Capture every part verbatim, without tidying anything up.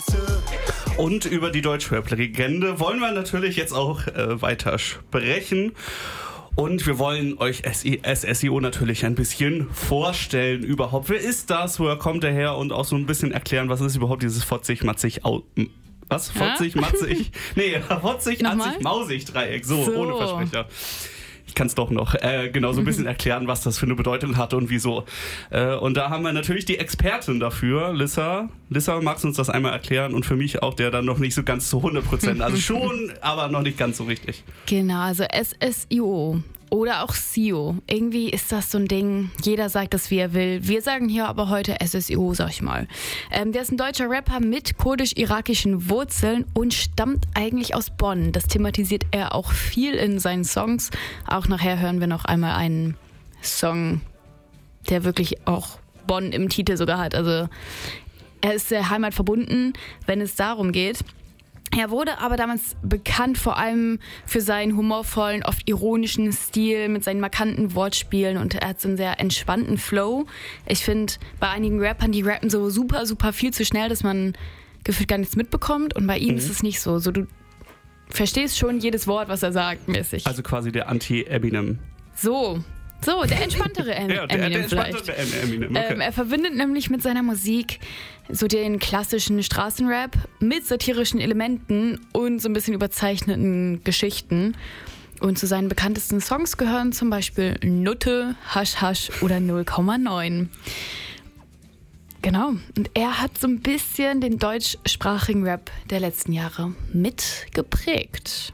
Und über die Deutschrap-Legende wollen wir natürlich jetzt auch äh, weiter sprechen. Und wir wollen euch S S I O natürlich ein bisschen vorstellen überhaupt. Wer ist das? Woher kommt er her? Und auch so ein bisschen erklären, was ist überhaupt dieses fotzig-matzig... Au- was? Fotzig-matzig? Nee, fotzig-matzig-mausig-Dreieck. So, so, ohne Versprecher. Ich kann es doch noch äh, genau so ein bisschen erklären, was das für eine Bedeutung hat und wieso. Äh, und da haben wir natürlich die Expertin dafür, Lissa. Lissa, magst du uns das einmal erklären? Und für mich auch der dann noch nicht so ganz zu hundert Prozent. Also schon, aber noch nicht ganz so richtig. Genau, also S S I O oder auch S I O. Irgendwie ist das so ein Ding, jeder sagt das, wie er will. Wir sagen hier aber heute S S I O, sag ich mal. Ähm, der ist ein deutscher Rapper mit kurdisch-irakischen Wurzeln und stammt eigentlich aus Bonn. Das thematisiert er auch viel in seinen Songs. Auch nachher hören wir noch einmal einen Song, der wirklich auch Bonn im Titel sogar hat. Also er ist sehr heimatverbunden, wenn es darum geht. Er wurde aber damals bekannt vor allem für seinen humorvollen, oft ironischen Stil mit seinen markanten Wortspielen und er hat so einen sehr entspannten Flow. Ich finde, bei einigen Rappern, die rappen so super, super viel zu schnell, dass man gefühlt gar nichts mitbekommt und bei ihm mhm. ist es nicht so. So, du verstehst schon jedes Wort, was er sagt, mäßig. Also quasi der Anti-Eminem. So. So, der entspanntere em- ja, der, Eminem der entspanntere vielleicht. Eminem, okay. ähm, er verbindet nämlich mit seiner Musik so den klassischen Straßenrap mit satirischen Elementen und so ein bisschen überzeichneten Geschichten. Und zu seinen bekanntesten Songs gehören zum Beispiel Nutte, Hasch Hasch oder null Komma neun. Genau, und er hat so ein bisschen den deutschsprachigen Rap der letzten Jahre mitgeprägt.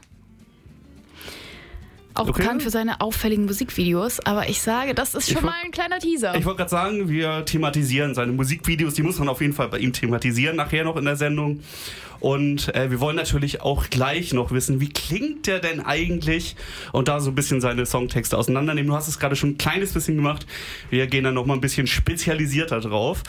Auch okay. bekannt für seine auffälligen Musikvideos, aber ich sage, das ist schon wollt, mal ein kleiner Teaser. Ich wollte gerade sagen, wir thematisieren seine Musikvideos, die muss man auf jeden Fall bei ihm thematisieren, nachher noch in der Sendung. Und äh, wir wollen natürlich auch gleich noch wissen, wie klingt der denn eigentlich? Und da so ein bisschen seine Songtexte auseinandernehmen. Du hast es gerade schon ein kleines bisschen gemacht. Wir gehen dann noch mal ein bisschen spezialisierter drauf.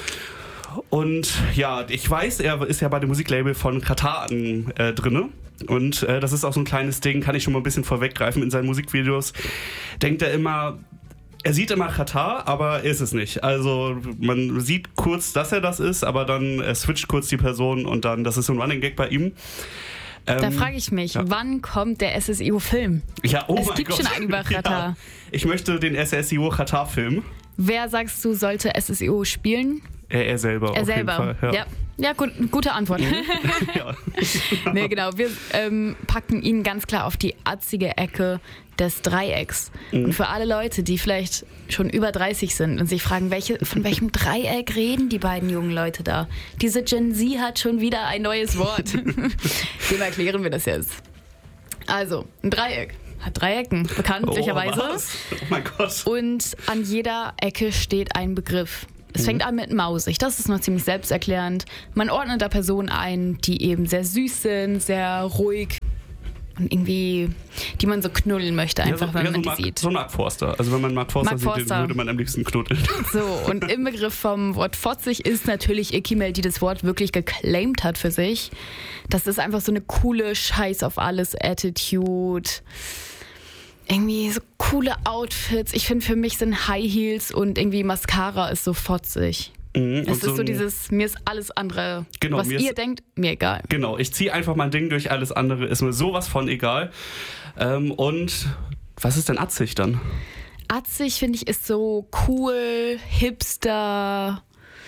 Und ja, ich weiß, er ist ja bei dem Musiklabel von Katar äh, drinne. Und äh, das ist auch so ein kleines Ding, kann ich schon mal ein bisschen vorweggreifen. In seinen Musikvideos denkt er immer, er sieht immer Katar, aber er ist es nicht. Also man sieht kurz, dass er das ist, aber dann er switcht kurz die Person und dann, das ist so ein Running Gag bei ihm. Ähm, da frage ich mich, ja. wann kommt der S S I O-Film? Ja, oh es mein gibt Gott. schon einen über Katar. Ja, ich möchte den S S I O-Katar-Film. Wer, sagst du, sollte S S I O spielen? Er, er selber, er auf selber. jeden Fall. Ja, ja. ja gut, gute Antwort. ja. Nee, genau. Wir ähm, packen ihn ganz klar auf die atzige Ecke des Dreiecks. Mhm. Und für alle Leute, die vielleicht schon über dreißig sind und sich fragen, welche, von welchem Dreieck reden die beiden jungen Leute da? Diese Gen Z hat schon wieder ein neues Wort. Dem erklären wir das jetzt. Also, ein Dreieck. Hat drei Ecken, bekanntlicherweise. Oh, was? Oh mein Gott. Und an jeder Ecke steht ein Begriff. Es fängt an mit mausig, das ist noch ziemlich selbsterklärend. Man ordnet da Personen ein, die eben sehr süß sind, sehr ruhig und irgendwie, die man so knuddeln möchte, einfach, ja, so, wenn ja, man so die Mark, sieht. So Mark Forster. Also wenn man Mark Forster Mark sieht, Forster. den würde man am liebsten knuddeln. So, und im Begriff vom Wort fotzig ist natürlich Ikimel, die das Wort wirklich geclaimt hat für sich. Das ist einfach so eine coole Scheiß auf alles Attitude. Irgendwie so coole Outfits. Ich finde, für mich sind High Heels und irgendwie Mascara ist so fotzig. Mhm, es ist so, so dieses, mir ist alles andere, genau, was ihr ist, denkt, mir egal. Genau, ich ziehe einfach mein Ding durch, alles andere ist mir sowas von egal. Ähm, und was ist denn atzig dann? Atzig, finde ich, ist so cool, hipster,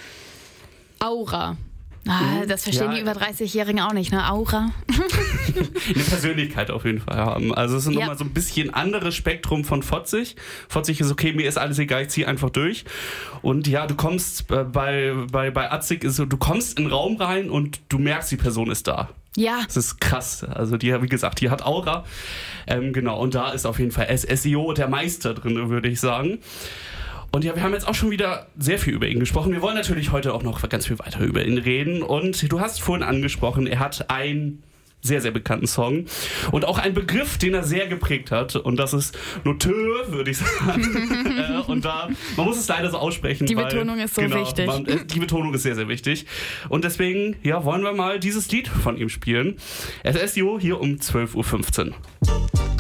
Aura. Ah, das verstehen ja. die über dreißigjährigen auch nicht, ne? Aura. Eine Persönlichkeit auf jeden Fall haben. Also es ist ja. nochmal so ein bisschen anderes Spektrum von fotzig. Fotzig ist okay, mir ist alles egal, ich ziehe einfach durch. Und ja, du kommst äh, bei, bei, bei atzig ist so, du kommst in den Raum rein und du merkst, die Person ist da. Ja. Das ist krass. Also die, wie gesagt, die hat Aura. Ähm, genau, und da ist auf jeden Fall S S I O der Meister drin, würde ich sagen. Und ja, wir haben jetzt auch schon wieder sehr viel über ihn gesprochen. Wir wollen natürlich heute auch noch ganz viel weiter über ihn reden. Und du hast vorhin angesprochen, er hat einen sehr, sehr bekannten Song und auch einen Begriff, den er sehr geprägt hat. Und das ist Nutte, würde ich sagen. äh, und da, man muss es leider so aussprechen. Die weil, Betonung ist so genau, wichtig. Man, äh, die Betonung ist sehr, sehr wichtig. Und deswegen, ja, wollen wir mal dieses Lied von ihm spielen. S S I O hier um zwölf Uhr fünfzehn.